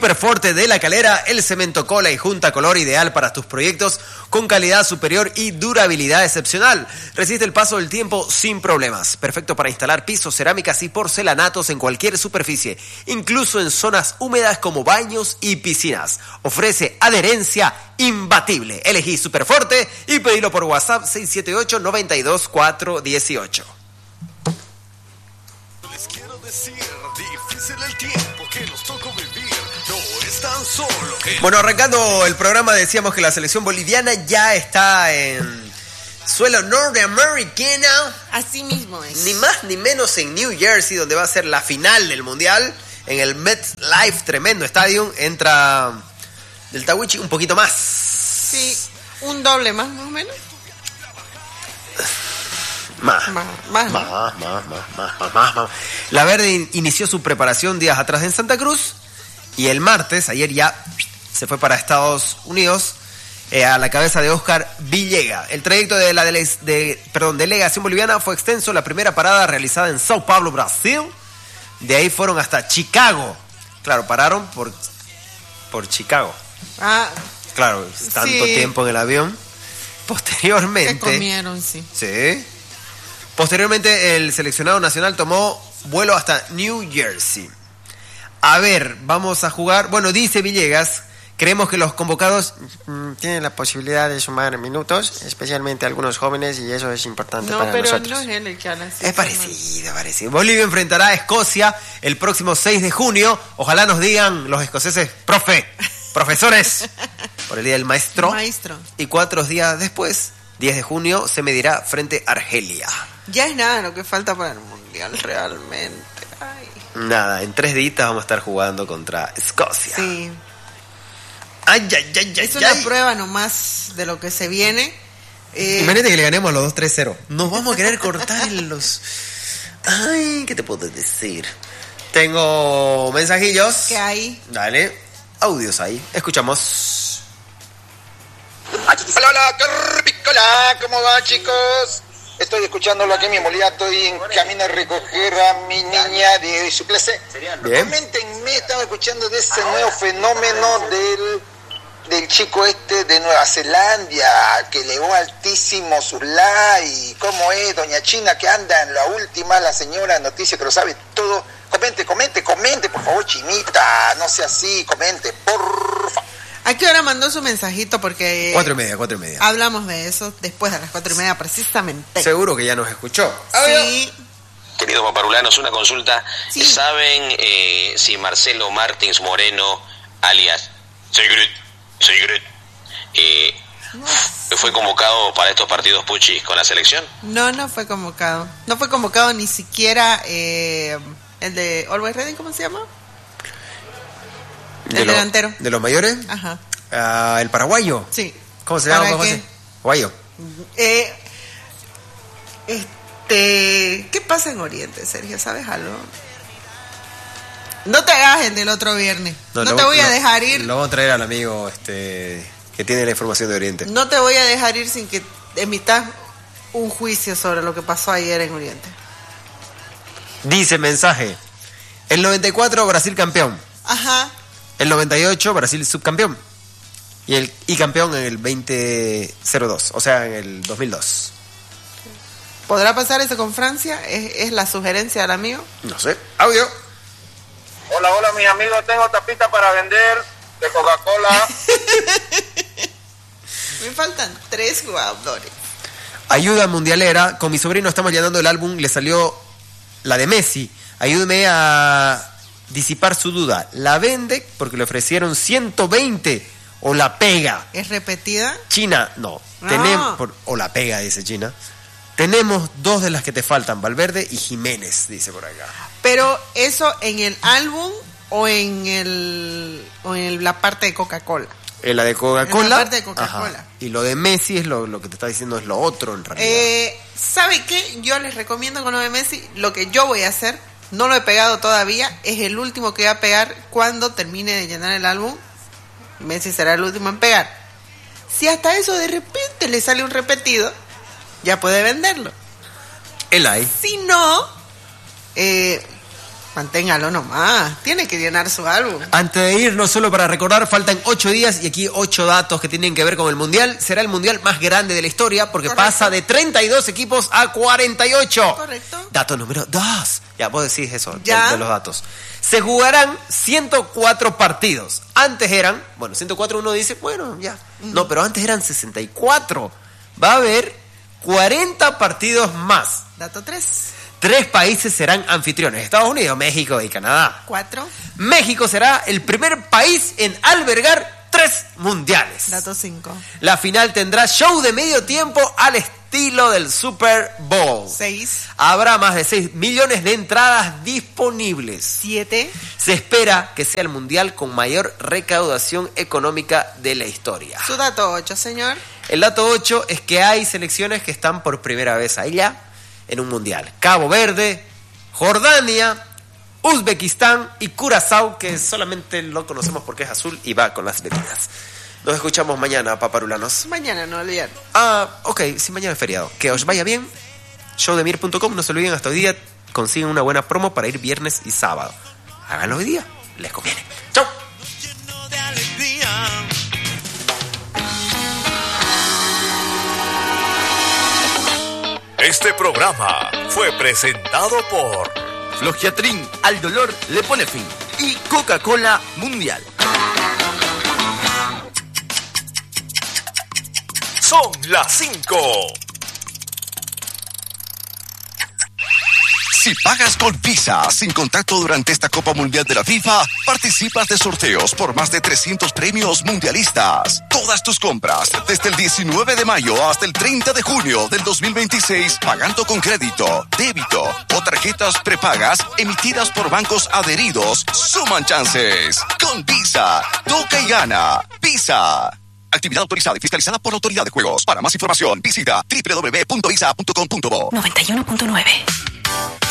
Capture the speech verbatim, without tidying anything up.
Superforte de La Calera, el cemento cola y junta color ideal para tus proyectos con calidad superior y durabilidad excepcional. Resiste el paso del tiempo sin problemas. Perfecto para instalar pisos, cerámicas y porcelanatos en cualquier superficie, incluso en zonas húmedas como baños y piscinas. Ofrece adherencia imbatible. Elegí Superforte y pedilo por WhatsApp seis siete ocho, nueve dos, cuatro uno ocho. Les quiero decir, difícil el tiempo que nos tocó vivir. Solo bueno, arrancando el programa decíamos que la selección boliviana ya está en suelo norteamericano. Así mismo es. Ni más ni menos en New Jersey, donde va a ser la final del mundial. En el MetLife, tremendo estadio. Entra del Tawichi un poquito más. Sí, un doble más, más o menos. Más, más, más, más, más, más, más, más, más, más. La Verde in- inició su preparación días atrás en Santa Cruz. Y el martes, ayer ya, se fue para Estados Unidos eh, a la cabeza de Oscar Villega. El trayecto de la dele- de, perdón, delegación boliviana fue extenso. La primera parada realizada en Sao Paulo, Brasil. De ahí fueron hasta Chicago. Claro, pararon por, por Chicago. Ah, claro, tanto sí. tiempo en el avión. Posteriormente... Que comieron, sí. Sí. Posteriormente, el seleccionado nacional tomó vuelo hasta New Jersey. A ver, vamos a jugar. Bueno, dice Villegas, creemos que los convocados mm, tienen la posibilidad de sumar minutos, especialmente algunos jóvenes, y eso es importante no, para pero nosotros. No, es él el que habla así. Es parecido, parecido. Bolivia enfrentará a Escocia el próximo seis de junio. Ojalá nos digan los escoceses, profe, profesores, por el Día del Maestro. Maestro. Y cuatro días después, diez de junio, se medirá frente a Argelia. Ya es nada lo que falta para el Mundial, realmente. Ay. Nada, en tres días vamos a estar jugando contra Escocia. Sí. Ay, ay, ay, ay, Es una ay. prueba nomás de lo que se viene. Eh, Imagínate que le ganemos a los dos tres cero. Nos vamos a querer cortar en los... Ay, ¿qué te puedo decir? Tengo mensajillos. ¿Qué hay? Dale, audios ahí. Escuchamos. Hola, hola, Torpicola, ¿cómo va, chicos? Estoy escuchándolo aquí mismo, ya estoy en camino a recoger a mi niña de su clase. Bien. Coméntenme, estaba escuchando de ese nuevo fenómeno del, del chico este de Nueva Zelanda, que elevó altísimo sus likes. ¿Cómo es, doña China, que anda en la última, la señora noticia que lo sabe todo? Comente, comente, comente, por favor, Chinita, no sea así, comente, porfa. ¿A qué hora mandó su mensajito? Porque Cuatro y media, cuatro y media. hablamos de eso después de las cuatro y media precisamente. Seguro que ya nos escuchó. Sí. Queridos paparulanos, una consulta. Sí. ¿Saben eh, si Marcelo Martins Moreno, alias Sigrid, Sigrid, eh, fue convocado para estos partidos puchis con la selección? No, no fue convocado. No fue convocado ni siquiera eh, el de Always Ready, ¿cómo se llama? De El lo- delantero. ¿De los mayores? Ajá. Ah, el paraguayo. Sí. ¿Cómo se llama, ¿Para José? qué? Guayo. Eh, este, ¿qué pasa en Oriente, Sergio? ¿Sabes algo? No te hagas el del otro viernes. No, lo- te voy a lo- dejar ir. Lo vamos a traer al amigo este que tiene la información de Oriente. No te voy a dejar ir sin que emitas un juicio sobre lo que pasó ayer en Oriente. Dice mensaje. El noventa y cuatro Brasil campeón. Ajá. El noventa y ocho Brasil subcampeón. Y el y campeón en el veinte cero dos, o sea, en el dos mil dos. ¿Podrá pasar eso con Francia? ¿Es, es la sugerencia del amigo? No sé. Audio. Hola, hola, mis amigos, tengo tapita para vender de Coca-Cola. Me faltan tres jugadores. Ayuda mundialera. Con mi sobrino estamos llenando el álbum. Le salió la de Messi. Ayúdeme a disipar su duda. ¿La vende porque le ofrecieron ciento veinte o la pega? ¿Es repetida? China, no. No. Tenemos, por- o la pega, dice China. Tenemos dos de las que te faltan, Valverde y Jiménez, dice por acá. Pero eso en el álbum o en el o en la parte de Coca-Cola. En la de Coca-Cola. En la parte de Coca-Cola. Ajá. Y lo de Messi es lo, lo que te está diciendo, es lo otro en realidad. Eh, ¿Sabe qué? Yo les recomiendo con lo de Messi, lo que yo voy a hacer, no lo he pegado todavía, es el último que voy a pegar cuando termine de llenar el álbum. Messi será el último en pegar. Si hasta eso de repente le sale un repetido, ya puede venderlo. El hay. Si no, eh, Manténgalo nomás. Tiene que llenar su álbum. Antes de irnos, solo para recordar, faltan ocho días y aquí ocho datos que tienen que ver con el Mundial. Será el Mundial más grande de la historia porque Correcto. pasa de treinta y dos equipos a cuarenta y ocho. Correcto. Dato número dos. Ya, vos decís eso de, Ya. de los datos. Se jugarán ciento cuatro partidos. Antes eran, bueno, ciento cuatro uno dice, bueno, ya. No, pero antes eran sesenta y cuatro. Va a haber cuarenta partidos más. Dato tres. Tres países serán anfitriones: Estados Unidos, México y Canadá. Cuatro. México será el primer país en albergar tres mundiales. Dato cinco. La final tendrá show de medio tiempo al estilo del Super Bowl. Seis. Habrá más de seis millones de entradas disponibles. Siete. Se espera que sea el mundial con mayor recaudación económica de la historia. Su dato ocho, señor. El dato ocho es que hay selecciones que están por primera vez allá en un mundial. Cabo Verde, Jordania, Uzbekistán y Curazao, que solamente lo conocemos porque es azul y va con las letras. Nos escuchamos mañana, paparulanos. Mañana, no olviden. Ah, ok, sí, mañana es feriado. Que os vaya bien. showdemir punto com, no se olviden, hasta hoy día consiguen una buena promo para ir viernes y sábado. Háganlo hoy día, les conviene. ¡Chau! Este programa fue presentado por Flogiatrin al dolor le pone fin. Y Coca-Cola Mundial. Son las cinco. Si pagas con Visa sin contacto durante esta Copa Mundial de la FIFA, participas de sorteos por más de trescientos premios mundialistas. Todas tus compras desde el diecinueve de mayo hasta el treinta de junio del dos mil veintiséis, pagando con crédito, débito o tarjetas prepagas emitidas por bancos adheridos, suman chances. Con Visa, toca y gana. Visa. Actividad autorizada y fiscalizada por la Autoridad de Juegos. Para más información, visita doble u doble u doble u punto visa punto com punto bo. noventa y uno punto nueve.